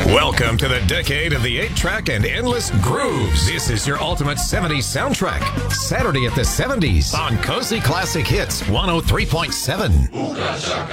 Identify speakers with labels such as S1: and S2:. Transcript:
S1: Welcome to the decade of the 8-track and endless grooves. This is your ultimate 70s soundtrack. Saturday at the 70s on Cozy Classic Hits 103.7.